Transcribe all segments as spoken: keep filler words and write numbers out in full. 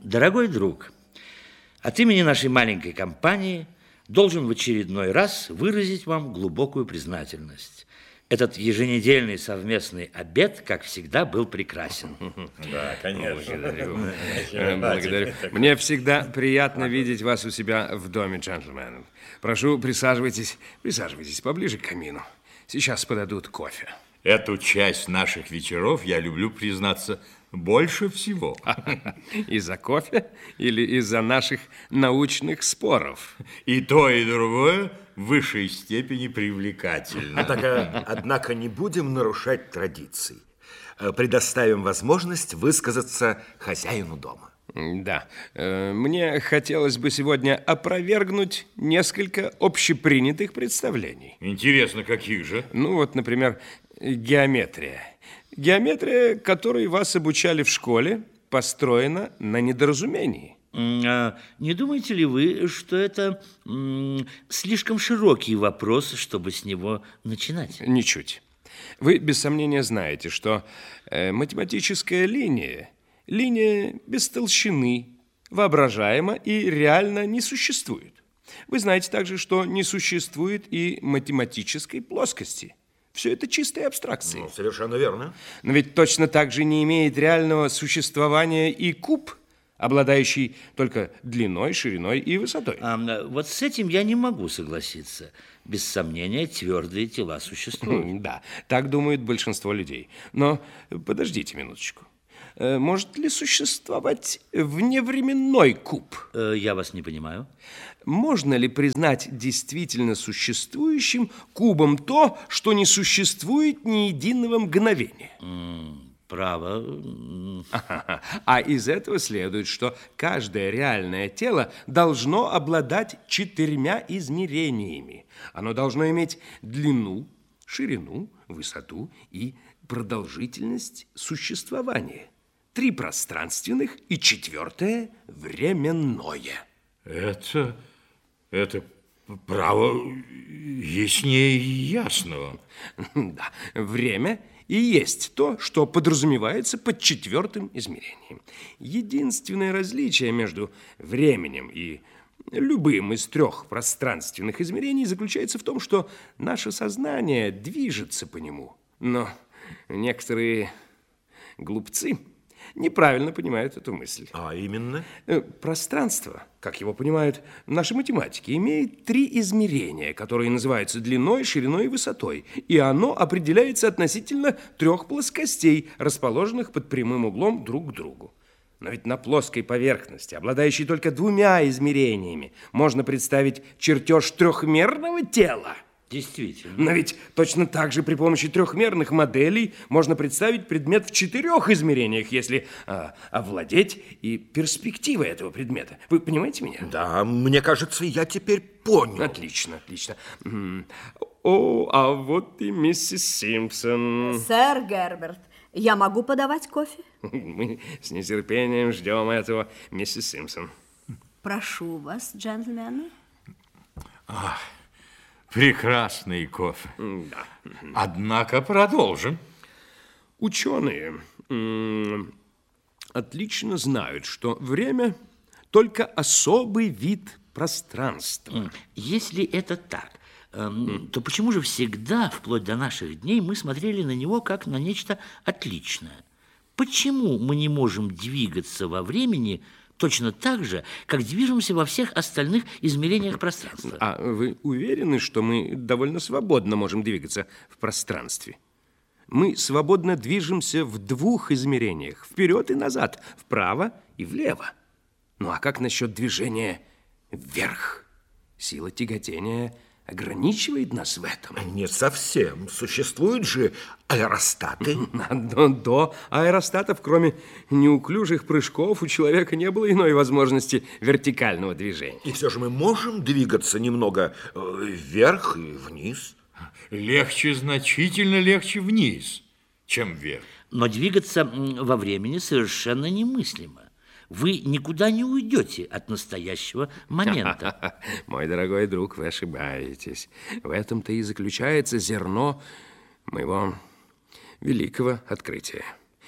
Дорогой друг, от имени нашей маленькой компании должен в очередной раз выразить вам глубокую признательность. Этот еженедельный совместный обед, как всегда, был прекрасен. Да, конечно. Благодарю. Благодарю. Мне всегда приятно видеть вас у себя в доме, джентльменов. Прошу, присаживайтесь, присаживайтесь поближе к камину. Сейчас подадут кофе. Эту часть наших вечеров я люблю, признаться, больше всего. Из-за кофе или из-за наших научных споров? И то, и другое в высшей степени привлекательно. Однако, однако не будем нарушать традиций. Предоставим возможность высказаться хозяину дома. Да. Мне хотелось бы сегодня опровергнуть несколько общепринятых представлений. Интересно, каких же? Ну вот, например, геометрия. Геометрия, которой вас обучали в школе, построена на недоразумении. А не думаете ли вы, что это м, слишком широкий вопрос, чтобы с него начинать? Ничуть. Вы, без сомнения, знаете, что э, математическая линия, линия без толщины, воображаема и реально не существует. Вы знаете также, что не существует и математической плоскости. Все это чистые абстракции. Ну, совершенно верно. Но ведь точно так же не имеет реального существования и куб, обладающий только длиной, шириной и высотой. А, вот с этим я не могу согласиться. Без сомнения, твердые тела существуют. Да, так думают большинство людей. Но подождите минуточку. Может ли существовать вневременной куб? Я вас не понимаю. Можно ли признать действительно существующим кубом то, что не существует ни единого мгновения? Право. А из этого следует, что каждое реальное тело должно обладать четырьмя измерениями. Оно должно иметь длину, ширину, высоту и продолжительность существования. Три пространственных и четвертое временное. Это, это право яснее ясного. Да, время и есть то, что подразумевается под четвертым измерением. Единственное различие между временем и любым из трех пространственных измерений заключается в том, что наше сознание движется по нему. Но некоторые глупцы неправильно понимают эту мысль. А именно? Пространство, как его понимают наши математики, имеет три измерения, которые называются длиной, шириной и высотой. И оно определяется относительно трех плоскостей, расположенных под прямым углом друг к другу. Но ведь на плоской поверхности, обладающей только двумя измерениями, можно представить чертеж трехмерного тела. Действительно. Но ведь точно так же при помощи трехмерных моделей можно представить предмет в четырех измерениях, если а, овладеть и перспективой этого предмета. Вы понимаете меня? Да, мне кажется, я теперь понял. Отлично, отлично. О, а вот и миссис Симпсон. Сэр Герберт, я могу подавать кофе? Мы с нетерпением ждем этого, миссис Симпсон. Прошу вас, джентльмены. Ах. Прекрасный кофе. Да. Однако продолжим. Ученые отлично знают, что время только особый вид пространства. Если это так, то почему же всегда, вплоть до наших дней, мы смотрели на него как на нечто отличное? Почему мы не можем двигаться во времени точно так же, как движемся во всех остальных измерениях пространства? А вы уверены, что мы довольно свободно можем двигаться в пространстве? Мы свободно движемся в двух измерениях, вперед и назад, вправо и влево. Ну а как насчет движения вверх? Сила тяготения ограничивает нас в этом. Не совсем. Существуют же аэростаты. Но до аэростатов, кроме неуклюжих прыжков, у человека не было иной возможности вертикального движения. И все же мы можем двигаться немного вверх и вниз. Легче, значительно легче вниз, чем вверх. Но двигаться во времени совершенно немыслимо. Вы никуда не уйдете от настоящего момента. Мой дорогой друг, вы ошибаетесь. В этом-то и заключается зерно моего великого открытия.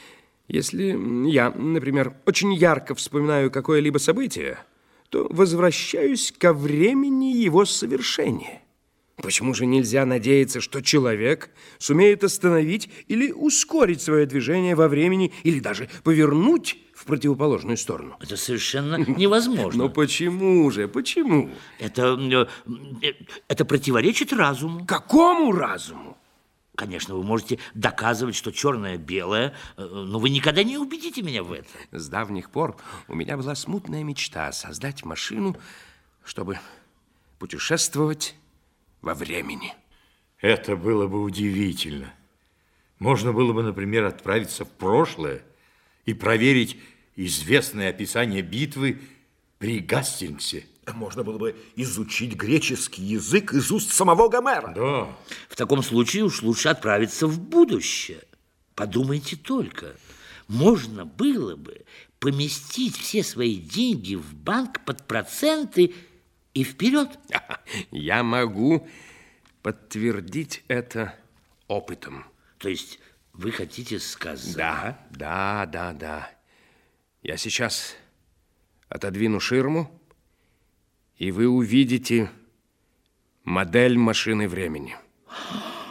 Если я, например, очень ярко вспоминаю какое-либо событие, то возвращаюсь ко времени его совершения. Почему же нельзя надеяться, что человек сумеет остановить или ускорить свое движение во времени, или даже повернуть в противоположную сторону? Это совершенно невозможно. Но почему же? Почему? Это, э, это противоречит разуму. Какому разуму? Конечно, вы можете доказывать, что черное белое, но вы никогда не убедите меня в этом. С давних пор у меня была смутная мечта создать машину, чтобы путешествовать во времени. Это было бы удивительно. Можно было бы, например, отправиться в прошлое и проверить известное описание битвы при Гастингсе. Можно было бы изучить греческий язык из уст самого Гомера. Да. В таком случае уж лучше отправиться в будущее. Подумайте только, можно было бы поместить все свои деньги в банк под проценты и вперед. Я могу подтвердить это опытом. То есть вы хотите сказать... Да, да, да, да. Я сейчас отодвину ширму, и вы увидите модель машины времени.